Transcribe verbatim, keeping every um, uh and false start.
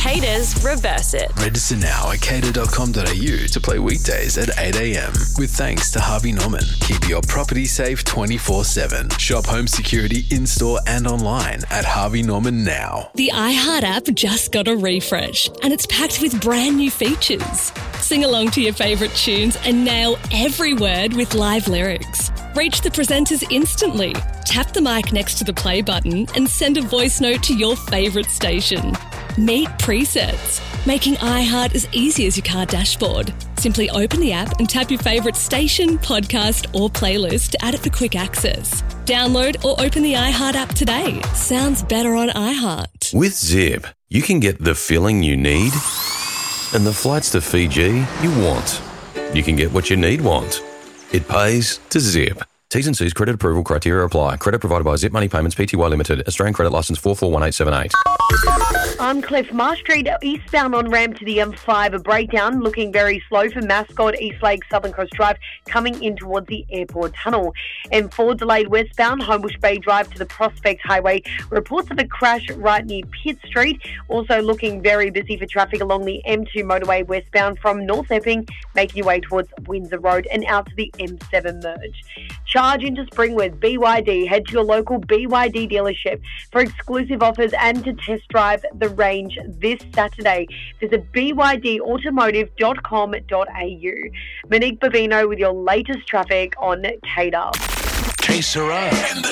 Haters reverse it. Register now at cater dot com dot a u to play weekdays at eight a.m. with thanks to Harvey Norman. Keep your property safe twenty-four seven. Shop home security in-store and online at Harvey Norman now. The iHeart app just got a refresh and it's packed with brand new features. Sing along to your favourite tunes and nail every word with live lyrics. Reach the presenters instantly. Tap the mic next to the play button and send a voice note to your favourite station. Meet presets, making iHeart as easy as your car dashboard. Simply open the app and tap your favourite station, podcast or playlist to add it for quick access. Download or open the iHeart app today. Sounds better on iHeart. With Zip, you can get the feeling you need and the flights to Fiji you want. You can get what you need want. It pays to Zip. T's and C's credit approval criteria apply. Credit provided by Zip Money Payments Pty Limited. Australian credit licence four four one eight seven eight. On Cliff Marsh Street, eastbound on ramp to the M five, a breakdown looking very slow for Mascot, Eastlake, Southern Cross Drive, coming in towards the airport tunnel. M four delayed westbound, Homebush Bay Drive to the Prospect Highway. Reports of a crash right near Pitt Street. Also looking very busy for traffic along the M two motorway westbound from North Epping, making your way towards Windsor Road and out to the M seven merge. Charge into spring with B Y D. Head to your local B Y D dealership for exclusive offers and to test drive the range this Saturday. Visit b y d automotive dot com dot a u. Monique Bavino with your latest traffic on Cater. K Sarah.